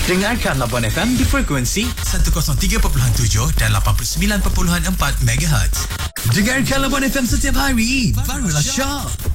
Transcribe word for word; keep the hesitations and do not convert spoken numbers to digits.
Dengarkan Labuan F M di frekuensi seratus tiga perpuluhan tujuh dan lapan puluh sembilan perpuluhan empat megahertz. Dengarkan Labuan F M setiap hari. Barulah syok.